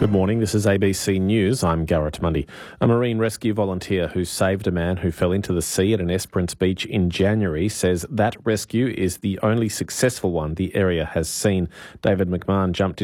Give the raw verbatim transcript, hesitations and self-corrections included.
Good morning, this is A B C News. I'm Garrett Mundy. A marine rescue volunteer who saved a man who fell into the sea at an Esperance beach in January says that rescue is the only successful one the area has seen. David McMahon jumped in